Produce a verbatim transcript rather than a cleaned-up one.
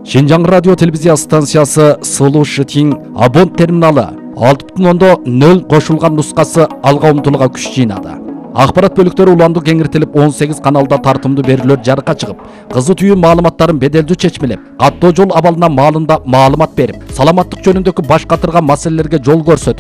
Шинжаң радио телевизия станциясы Сылу Шытин абонент терминалы алты бүтін нөл қошулған нұсқасы алға ұмтылуға күш жинады. Ақпарат бөліктері уланды кеңіртіліп он сегиз каналда тартымды берілер жарыққа шығып, қызы түйі маалыматтарын беделді чечмелеп, каттоо жол абалына маалында маалымат беріп, саламаттық жөнүндөгү баш катырган маселелерге жол көрсөтүп,